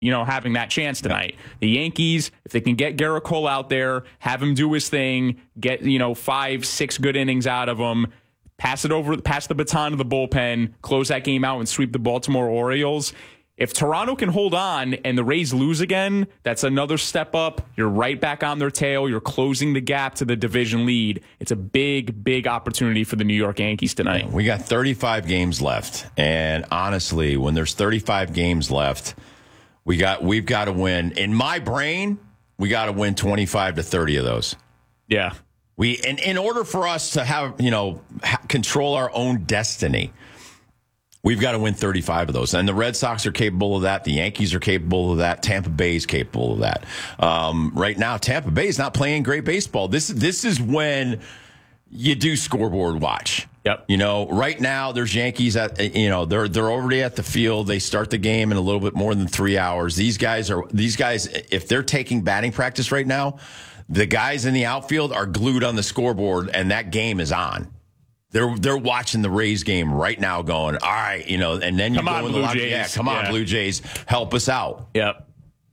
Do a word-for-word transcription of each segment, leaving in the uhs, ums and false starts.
you know, having that chance tonight. The Yankees, if they can get Gerrit Cole out there, have him do his thing, get, you know, five, six good innings out of him, pass it over, pass the baton to the bullpen, close that game out and sweep the Baltimore Orioles. If Toronto can hold on and the Rays lose again, that's another step up. You're right back on their tail. You're closing the gap to the division lead. It's a big, big opportunity for the New York Yankees tonight. We got thirty-five games left. And honestly, when there's thirty-five games left, we got, we've got to win. In my brain, we got to win twenty-five to thirty of those. Yeah. We, and in order for us to have, you know, ha- control our own destiny, we've got to win thirty-five of those. And the Red Sox are capable of that. The Yankees are capable of that. Tampa Bay is capable of that. Um, right now, Tampa Bay is not playing great baseball. This, this is when you do scoreboard watch. Yep. You know, right now there's Yankees at, you know, they're, they're already at the field. They start the game in a little bit more than three hours. These guys are, these guys, if they're taking batting practice right now, the guys in the outfield are glued on the scoreboard and that game is on. They're they're watching the Rays game right now going, all right, you know, and then you come go on, in Blue the locker, Jays. yeah, come on, yeah. Blue Jays, help us out. Yep.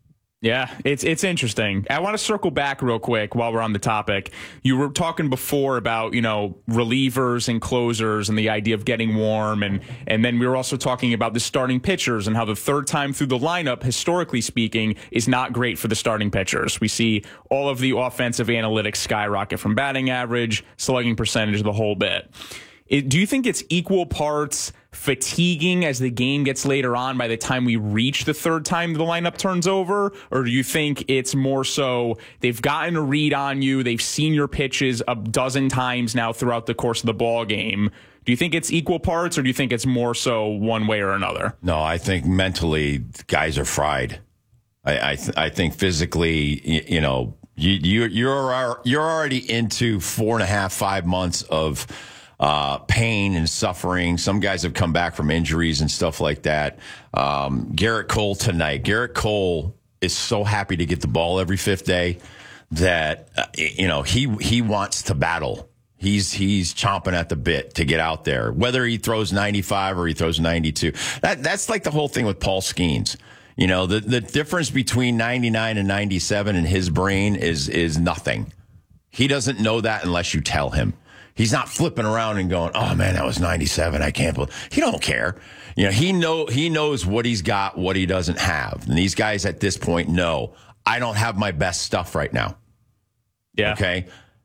Yeah, it's it's interesting. I want to circle back real quick while we're on the topic. You were talking before about, you know, relievers and closers and the idea of getting warm. And, and then we were also talking about the starting pitchers and how the third time through the lineup, historically speaking, is not great for the starting pitchers. We see all of the offensive analytics skyrocket from batting average, slugging percentage, the whole bit. It, do you think it's equal parts fatiguing as the game gets later on by the time we reach the third time the lineup turns over? Or do you think it's more so they've gotten a read on you, they've seen your pitches a dozen times now throughout the course of the ball game? Do you think it's equal parts, or do you think it's more so one way or another? No, I think mentally guys are fried. I I, th- I think physically, you, you know, you, you you're you're already into four and a half, five months of Uh, pain and suffering. Some guys have come back from injuries and stuff like that. Um, Gerrit Cole tonight. Gerrit Cole is so happy to get the ball every fifth day that, uh, you know, he, he wants to battle. He's, he's chomping at the bit to get out there, whether he throws ninety-five or he throws ninety-two. That, that's like the whole thing with Paul Skeens. You know, the, the difference between ninety-nine and ninety-seven in his brain is, is nothing. He doesn't know that unless you tell him. He's not flipping around and going, oh, man, that was ninety-seven. I can't believe. He don't care. You know, he know he knows what he's got, what he doesn't have. And these guys at this point know, I don't have my best stuff right now. Yeah. Okay.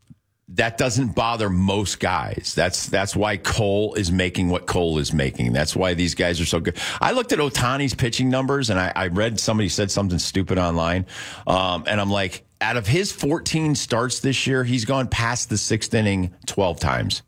That doesn't bother most guys. That's that's why Cole is making what Cole is making. That's why these guys are so good. I looked at Ohtani's pitching numbers, and I, I read somebody said something stupid online, um, and I'm like, out of his fourteen starts this year, he's gone past the sixth inning twelve times.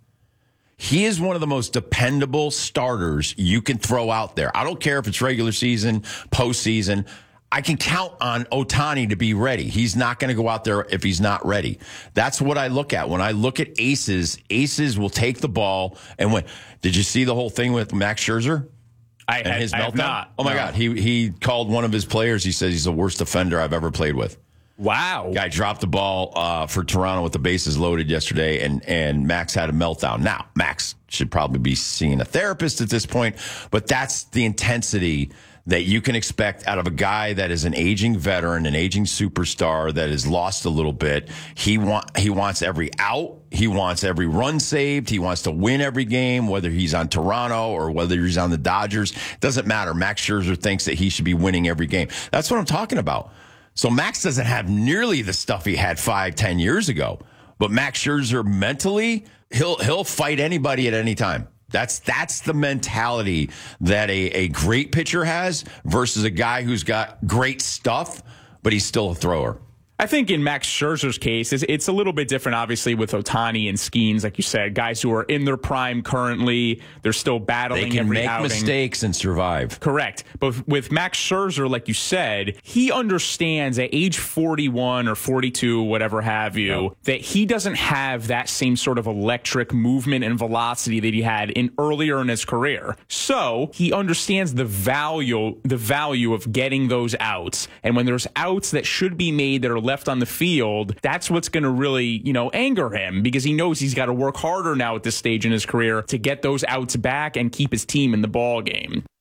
He is one of the most dependable starters you can throw out there. I don't care if it's regular season, postseason. I can count on Ohtani to be ready. He's not going to go out there if he's not ready. That's what I look at. When I look at aces, aces will take the ball and win. Did you see the whole thing with Max Scherzer? I, and I, his I have meltdown? not. Oh, my no. God. He he called one of his players. He says he's the worst defender I've ever played with. Wow. Guy dropped the ball uh, for Toronto with the bases loaded yesterday, and, and Max had a meltdown. Now, Max should probably be seeing a therapist at this point, but that's the intensity that you can expect out of a guy that is an aging veteran, an aging superstar that has lost a little bit. He want he wants every out. He wants every run saved. He wants to win every game, whether he's on Toronto or whether he's on the Dodgers. Doesn't matter. Max Scherzer thinks that he should be winning every game. That's what I'm talking about. So Max doesn't have nearly the stuff he had five, ten years ago. But Max Scherzer mentally, he'll he'll fight anybody at any time. That's that's the mentality that a, a great pitcher has versus a guy who's got great stuff, but he's still a thrower. I think in Max Scherzer's case, it's, it's a little bit different, obviously, with Ohtani and Skeens, like you said, guys who are in their prime currently. They're still battling They can every make outing. mistakes and survive. Correct. But with Max Scherzer, like you said, he understands at age forty-one or forty-two, whatever have you, no. that he doesn't have that same sort of electric movement and velocity that he had in earlier in his career. So he understands the value, the value of getting those outs. And when there's outs that should be made that are left on the field, that's what's going to really, you know, anger him, because he knows he's got to work harder now at this stage in his career to get those outs back and keep his team in the ball game.